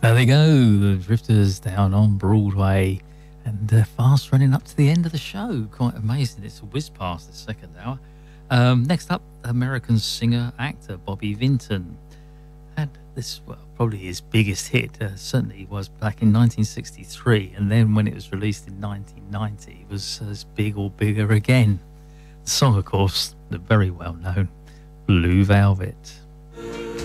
There they go, the Drifters down on Broadway, and fast running up to the end of the show. Quite amazing. It's a whiz past the second hour. Next up, American singer actor Bobby Vinton had this, well, probably his biggest hit. Certainly was back in 1963, and then when it was released in 1990, it was as big or bigger again. The song, of course, the very well known Blue Velvet.